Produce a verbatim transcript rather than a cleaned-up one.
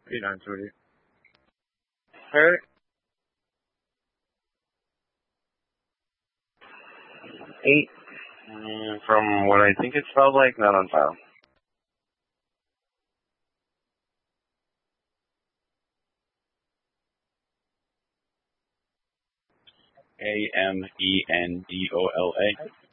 Eight nine twenty. Hey. Eight. Mm, from what I think it smelled like, not on file. A M E N D O L A.